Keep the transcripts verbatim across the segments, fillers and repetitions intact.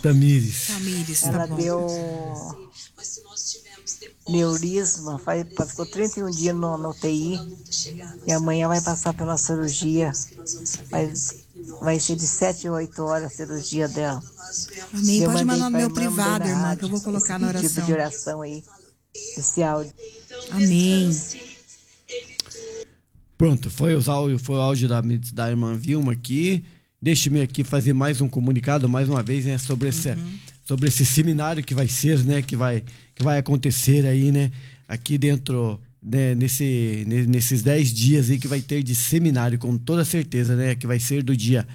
Tamires. Tamires, tá Ela bom. deu neurisma, faz, ficou trinta e um dias no, no U T I e amanhã vai passar pela cirurgia. Vai, vai ser de sete a oito horas a cirurgia dela. Amém. Eu Pode mandei mandar no pra meu irmã, mandei privado, na irmã, rádio que eu vou colocar esse na pedido oração. de oração aí, esse áudio. Amém. Pronto, foi, os áudio, foi o áudio da, da irmã Vilma aqui. Deixe-me aqui fazer mais um comunicado, mais uma vez, né, sobre esse, uhum. sobre esse seminário que vai ser, né, que vai, que vai acontecer aí, né, aqui dentro, né, nesse, nesses dez dias aí que vai ter de seminário, com toda certeza, né, que vai ser do dia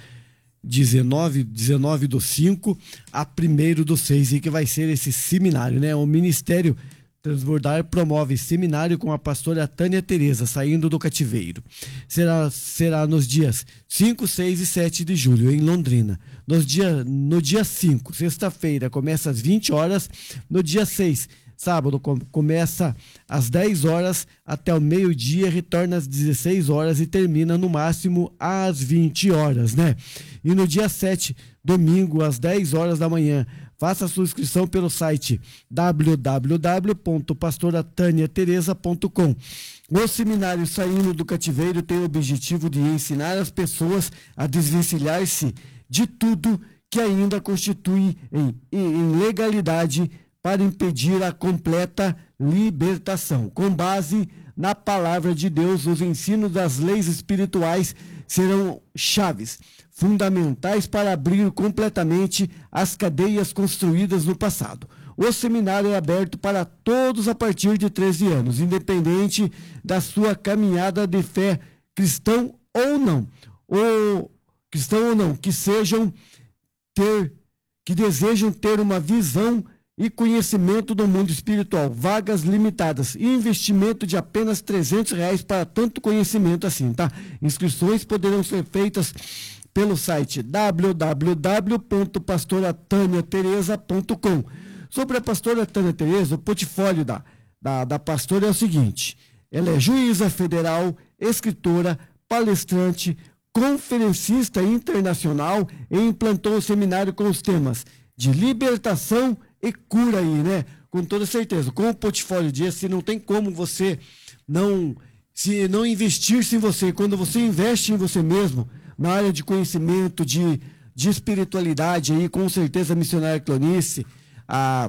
dezenove do cinco a primeiro do seis, e que vai ser esse seminário, né, o Ministério Transbordar promove seminário com a pastora Tânia Tereza, saindo do cativeiro. Será, será nos dias cinco, seis e sete de julho, em Londrina. Nos dia, no dia cinco, sexta-feira, começa às vinte horas. No dia seis, sábado, com, começa às dez horas até o meio-dia, retorna às dezesseis horas e termina no máximo às vinte horas, né? E no dia sete, domingo, às dez horas da manhã, faça a sua inscrição pelo site w w w ponto pastora tânia tereza ponto com. O seminário Saindo do Cativeiro tem o objetivo de ensinar as pessoas a desvencilhar-se de tudo que ainda constitui em, em legalidade para impedir a completa libertação. Com base na palavra de Deus, os ensinos das leis espirituais serão chaves, fundamentais para abrir completamente as cadeias construídas no passado. O seminário é aberto para todos a partir de treze anos, independente da sua caminhada de fé, cristão ou não, ou cristão ou não, que sejam ter, que desejam ter uma visão e conhecimento do mundo espiritual. Vagas limitadas e investimento de apenas trezentos reais para tanto conhecimento assim, tá? Inscrições poderão ser feitas pelo site w w w ponto pastora tânia tereza ponto com. Sobre a pastora Tânia Tereza, o portfólio da, da, da pastora é o seguinte: ela é juíza federal, escritora, palestrante, conferencista internacional e implantou o seminário com os temas de libertação e cura aí, né? Com toda certeza. Com o portfólio desse, não tem como você não, se não investir-se em você. Quando você investe em você mesmo, na área de conhecimento, de, de espiritualidade, aí, com certeza a missionária Clonice, a,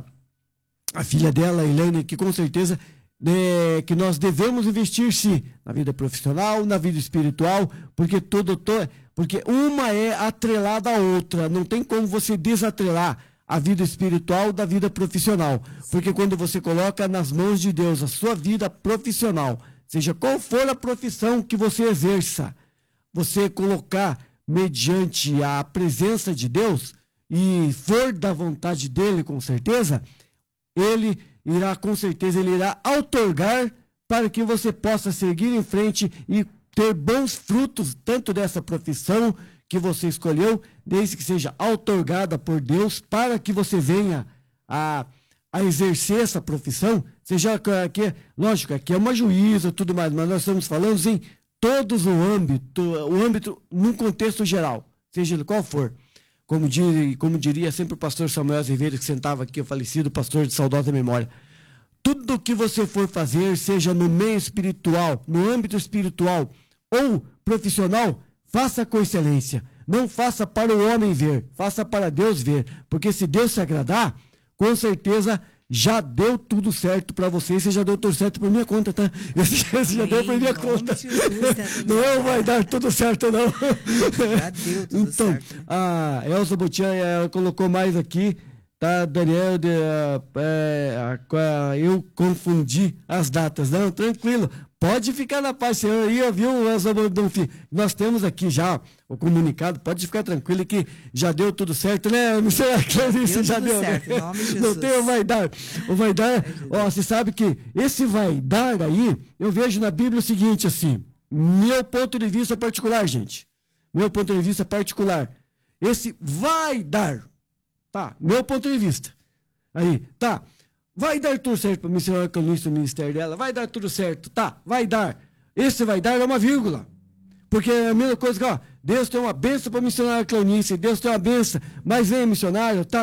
a filha dela, a Elaine, que com certeza é, que nós devemos investir, sim, na vida profissional, na vida espiritual, porque, todo, to, porque uma é atrelada à outra. Não tem como você desatrelar a vida espiritual da vida profissional, porque quando você coloca nas mãos de Deus a sua vida profissional, seja qual for a profissão que você exerça, você colocar mediante a presença de Deus e for da vontade dele, com certeza, ele irá, com certeza, ele irá outorgar para que você possa seguir em frente e ter bons frutos, tanto dessa profissão que você escolheu, desde que seja outorgada por Deus, para que você venha a, a exercer essa profissão, seja que, lógico, aqui é uma juíza, tudo mais, mas nós estamos falando em todos o âmbito, o âmbito num contexto geral, seja ele qual for. Como, dir, como diria sempre o pastor Samuel Azevedo, que sentava aqui, o falecido pastor de saudosa memória, tudo que você for fazer, seja no meio espiritual, no âmbito espiritual ou profissional, faça com excelência. Não faça para o homem ver, faça para Deus ver. Porque se Deus se agradar, com certeza já deu tudo certo para você. Você já deu tudo certo por minha conta, tá? Esse já deu por minha conta. Não vai dar tudo certo, não. Já deu tudo então, certo. A Elza Botian ela colocou mais aqui, tá? Daniel, de, é, a, eu confundi as datas. Não, tranquilo. Pode ficar na paz, senhor. Aí, viu, nós temos aqui já o comunicado. Pode ficar tranquilo que já deu tudo certo, né? Não sei, Clarice, já deu. Certo, né? Nome de Jesus. Não tem o vai dar. O vai dar, é, ó, você sabe que esse vai dar aí, eu vejo na Bíblia o seguinte, assim, meu ponto de vista particular, gente. Meu ponto de vista particular. Esse vai dar, tá? Meu ponto de vista. Aí, tá. Vai dar tudo certo para a missionária Clonice, o ministério dela. Vai dar tudo certo. Tá, vai dar. Esse vai dar é uma vírgula. Porque é a mesma coisa que, ó, Deus tem uma bênção para a missionária Clonice, Deus tem uma bênção, mas vem missionário, tá?